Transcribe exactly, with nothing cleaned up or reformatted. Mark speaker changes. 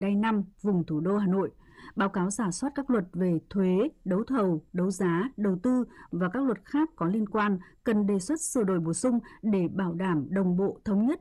Speaker 1: đai năm vùng thủ đô Hà Nội, báo cáo rà soát các luật về thuế, đấu thầu, đấu giá, đầu tư và các luật khác có liên quan cần đề xuất sửa đổi bổ sung để bảo đảm đồng bộ thống nhất